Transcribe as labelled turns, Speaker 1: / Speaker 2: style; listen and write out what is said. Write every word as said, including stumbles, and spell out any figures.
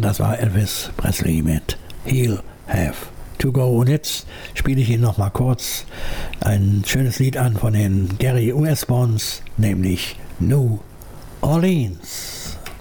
Speaker 1: das war Elvis Presley mit He'll Have to Go. Und jetzt spiele ich Ihnen noch mal kurz ein schönes Lied an von den Gary U S Bonds, nämlich New Orleans.